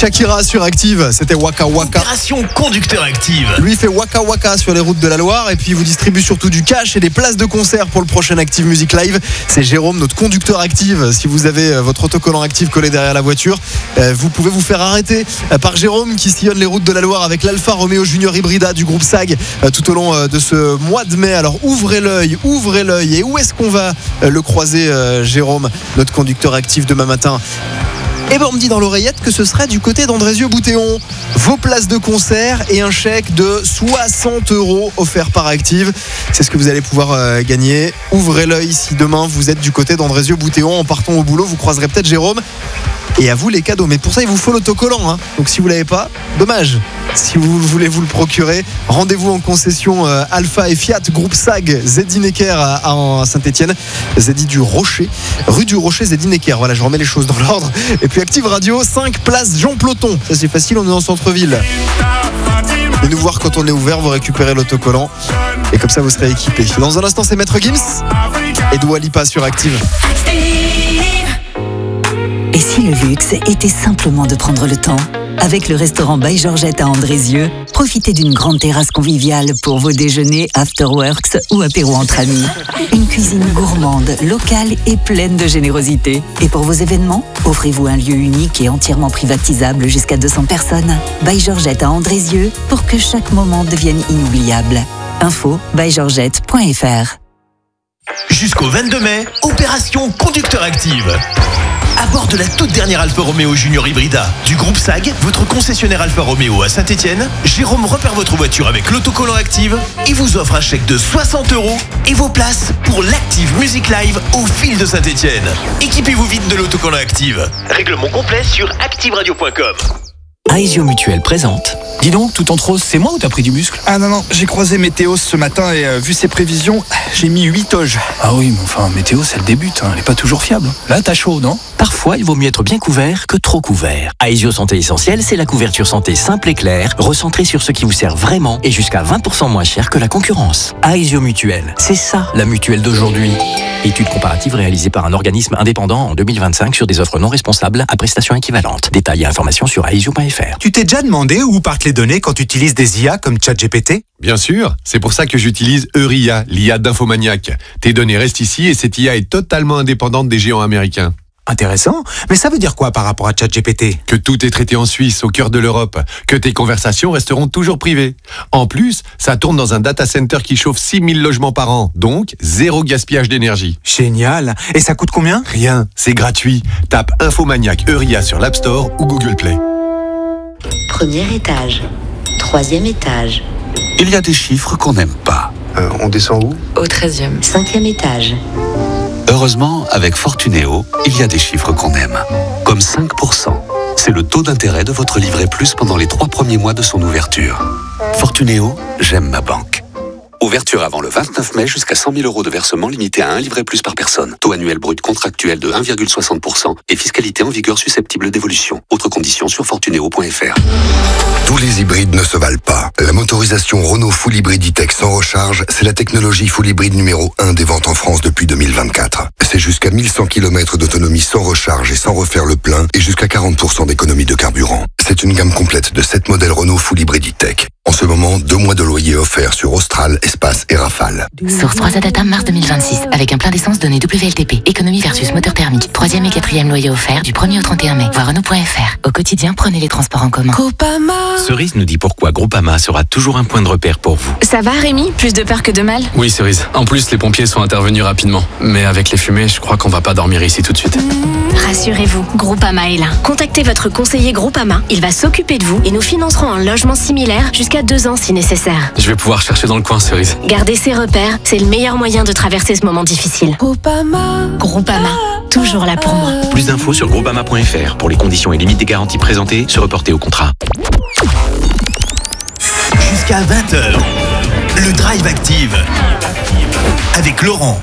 Shakira sur Active, c'était Waka Waka. Opération Conducteur Active. Lui fait Waka Waka sur les routes de la Loire et puis il vous distribue surtout du cash et des places de concert pour le prochain Active Music Live. C'est Jérôme, notre conducteur Active. Si vous avez votre autocollant Active collé derrière la voiture, vous pouvez vous faire arrêter par Jérôme qui sillonne les routes de la Loire avec l'Alfa Romeo Junior Hybrida du groupe SAG tout au long de ce mois de mai. Alors ouvrez l'œil. Et où est-ce qu'on va le croiser, Jérôme, notre conducteur Active demain matin? Et ben on me dit dans l'oreillette que ce serait du côté d'Andrézieux-Boutéon. Vos places de concert et un chèque de 60 € offert par Active. C'est ce que vous allez pouvoir gagner. Ouvrez l'œil si demain vous êtes du côté d'Andrézieux-Boutéon. En partant au boulot, vous croiserez peut-être Jérôme. Et à vous les cadeaux. Mais pour ça, il vous faut l'autocollant. Donc si vous ne l'avez pas, dommage. Si vous voulez vous le procurer, rendez-vous en concession Alpha et Fiat, groupe SAG, Zeddy Necker à Saint-Etienne, Zeddy du Rocher, rue du Rocher, Zeddy Necker. Voilà, je remets les choses dans l'ordre. Et puis Active Radio, 5 places Jean Ploton. Ça c'est facile, on est en centre-ville. Et nous voir quand on est ouvert, vous récupérez l'autocollant. Et comme ça, vous serez équipé. Dans un instant, c'est Maître Gims et Dua Lipa sur Active. Et si le luxe était simplement de prendre le temps? Avec le restaurant By Georgette à Andrézieux, profitez d'une grande terrasse conviviale pour vos déjeuners, afterworks ou apéros entre amis. Une cuisine gourmande, locale et pleine de générosité. Et pour vos événements, offrez-vous un lieu unique et entièrement privatisable jusqu'à 200 personnes. By Georgette à Andrézieux pour que chaque moment devienne inoubliable. Info bygeorgette.fr. Jusqu'au 22 mai, opération Conducteur Active. À bord de la toute dernière Alfa Romeo Junior Hybrida du groupe SAG, votre concessionnaire Alfa Romeo à Saint-Etienne, Jérôme repère votre voiture avec l'autocollant Active et vous offre un chèque de 60 € et vos places pour l'Active Music Live au fil de Saint-Etienne. Équipez-vous vite de l'autocollant Active. Règlement complet sur activeradio.com. Aesio Mutuelle présente. Dis donc, tout en rose, c'est moi ou t'as pris du muscle? Ah non, j'ai croisé Météos ce matin et vu ses prévisions, j'ai mis 8 oges. Ah oui, mais enfin, Météos, elle débute, elle est pas toujours fiable. Là, t'as chaud, non? Parfois, il vaut mieux être bien couvert que trop couvert. Aesio Santé Essentielle, c'est la couverture santé simple et claire, recentrée sur ce qui vous sert vraiment et jusqu'à 20% moins cher que la concurrence. Aesio Mutuelle, c'est ça, la mutuelle d'aujourd'hui. Étude comparative réalisée par un organisme indépendant en 2025 sur des offres non responsables à prestations équivalentes. Détails et informations sur aesio.fr. Tu t'es déjà demandé où partent les données quand tu utilises des IA comme ChatGPT? Bien sûr, c'est pour ça que j'utilise Euria, l'IA d'Infomaniac. Tes données restent ici et cette IA est totalement indépendante des géants américains. Intéressant, mais ça veut dire quoi par rapport à ChatGPT? Que tout est traité en Suisse, au cœur de l'Europe, que tes conversations resteront toujours privées. En plus, ça tourne dans un data center qui chauffe 6000 logements par an, donc zéro gaspillage d'énergie. Génial, et ça coûte combien? Rien, c'est gratuit. Tape Infomaniac Euria sur l'App Store ou Google Play. Premier étage, 3e étage. Il y a des chiffres qu'on n'aime pas. On descend où? Au 13e. 5e étage. Heureusement, avec Fortunéo, il y a des chiffres qu'on aime. Comme 5%. C'est le taux d'intérêt de votre livret plus pendant les 3 premiers mois de son ouverture. Fortunéo, j'aime ma banque. Ouverture avant le 29 mai jusqu'à 100 000 € de versement limité à un livret plus par personne. Taux annuel brut contractuel de 1,60% et fiscalité en vigueur susceptible d'évolution. Autres conditions sur fortunéo.fr. Tous les hybrides ne se valent pas. La motorisation Renault Full Hybrid E-Tech sans recharge, c'est la technologie full hybride numéro 1 des ventes en France depuis 2024. C'est jusqu'à 1100 km d'autonomie sans recharge et sans refaire le plein et jusqu'à 40% d'économie de carburant. C'est une gamme complète de 7 modèles Renault Full Hybrid E-Tech. En ce moment, 2 mois de loyer offerts sur Austral, Espace et Rafale. Source 3 Data mars 2026, avec un plein d'essence donné WLTP. Économie versus moteur thermique. 3e et 4e loyer offert du 1er au 31 mai. Voir Renault.fr. Au quotidien, prenez les transports en commun. Groupama. Cerise nous dit pourquoi Groupama sera toujours un point de repère pour vous. Ça va Rémi? Plus de peur que de mal? Oui Cerise, en plus les pompiers sont intervenus rapidement. Mais avec les fumées, je crois qu'on va pas dormir ici tout de suite. Rassurez-vous, Groupama est là. Contactez votre conseiller Groupama, il va s'occuper de vous et nous financerons un logement similaire jusqu'à 2 ans si nécessaire. Je vais pouvoir chercher dans le coin Cerise. Gardez ses repères, c'est le meilleur moyen de traverser ce moment difficile. Groupama, toujours là pour moi. Plus d'infos sur groupama.fr. Pour les conditions et limites des garanties présentées, se reporter au contrat. Jusqu'à 20h, le Drive Active avec Laurent.